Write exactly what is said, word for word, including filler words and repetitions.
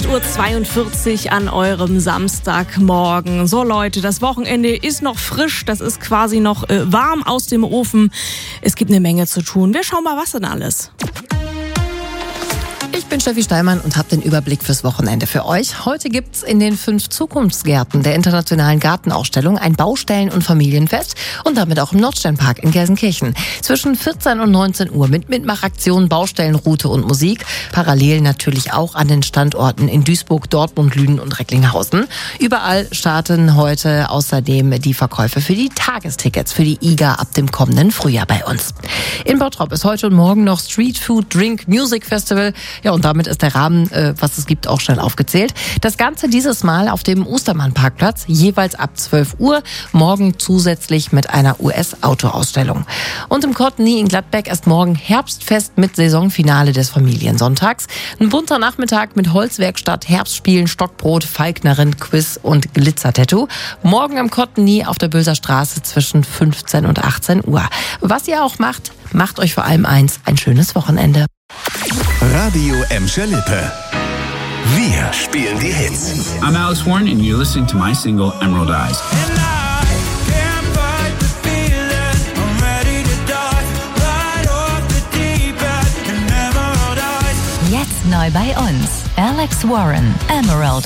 acht Uhr zweiundvierzig an eurem Samstagmorgen. So Leute, das Wochenende ist noch frisch, das ist quasi noch äh, warm aus dem Ofen. Es gibt eine Menge zu tun. Wir schauen mal, was denn alles. Ich bin Steffi Steinmann und habe den Überblick fürs Wochenende für euch. Heute gibt's in den fünf Zukunftsgärten der Internationalen Gartenausstellung ein Baustellen- und Familienfest und damit auch im Nordsternpark in Gelsenkirchen. Zwischen vierzehn und neunzehn Uhr mit Mitmachaktionen, Baustellenroute und Musik. Parallel natürlich auch an den Standorten in Duisburg, Dortmund, Lünen und Recklinghausen. Überall starten heute außerdem die Verkäufe für die Tagestickets für die I G A ab dem kommenden Frühjahr bei uns. In Bottrop ist heute und morgen noch Street Food Drink Music Festival. Ja, und damit ist der Rahmen, äh, was es gibt, auch schnell aufgezählt. Das Ganze dieses Mal auf dem Ostermann-Parkplatz, jeweils ab zwölf Uhr. Morgen zusätzlich mit einer U S-Autoausstellung. Und im Cottony in Gladbeck ist morgen Herbstfest mit Saisonfinale des Familiensonntags. Ein bunter Nachmittag mit Holzwerkstatt, Herbstspielen, Stockbrot, Falknerin, Quiz und Glitzertattoo. Morgen am Cottony auf der Bülser Straße zwischen fünfzehn und achtzehn Uhr. Was ihr auch macht, macht euch vor allem eins, ein schönes Wochenende. Radio Emscher Lippe. Wir spielen die Hits. I'm Alex Warren and you're listening to my single Emerald Eyes. Jetzt neu bei uns. Alex Warren, Emerald